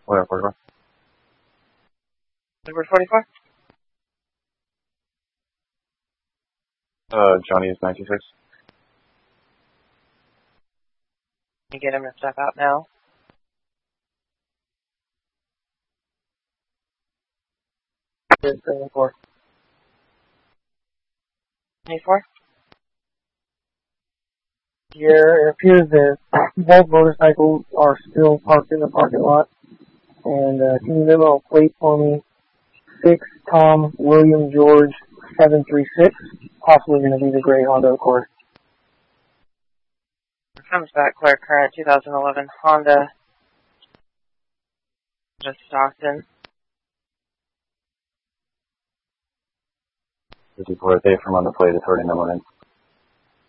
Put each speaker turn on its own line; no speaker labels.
Where, 44?
Number 44?
Johnny is 96.
You get him to step out now. It's 74. 24?
Yeah, it appears that both motorcycles are still parked in the parking lot. And can you memo a plate for me? 6 Tom William George 736. Possibly going to be the gray Honda, of course.
Comes back clear current 2011 Honda. Just Stockton.
54, Dave from on the plate is already in the morning.